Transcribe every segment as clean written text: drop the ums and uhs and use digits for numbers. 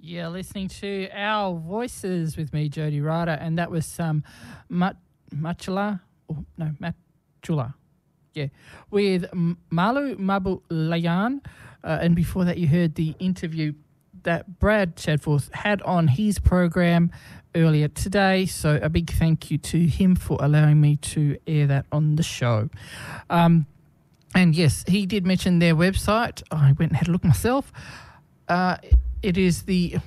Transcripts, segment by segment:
Yeah, listening to Our Voices with me, Jody Ryder, and that was some Matchula, yeah, with Malu Mabulayan. And before that, you heard the interview that Brad Shadforth had on his program earlier today. So a big thank you to him for allowing me to air that on the show. And yes, he did mention their website. I went and had a look myself. It is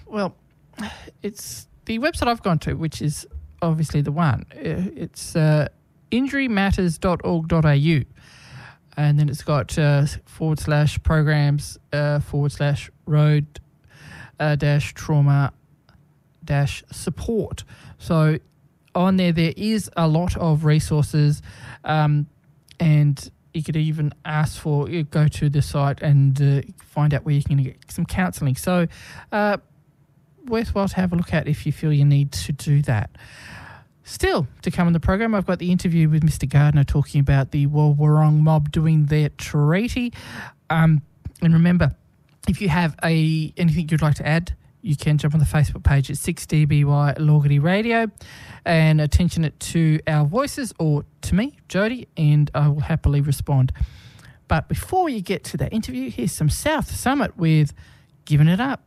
it's the website I've gone to, which is obviously the one. It's injurymatters.org.au. And then it's got /programs /road trauma support. So on there is a lot of resources, and you could even ask for, go to the site and find out where you can get some counselling. So worthwhile to have a look at if you feel you need to do that. Still, to come on the program, I've got the interview with Mr. Gardner talking about the Wollwarong mob doing their treaty. And remember, if you have anything you'd like to add, you can jump on the Facebook page at 6DBY Lawgity Radio and attention it to Our Voices or to me, Jody, and I will happily respond. But before you get to that interview, here's some South Summit with Giving It Up.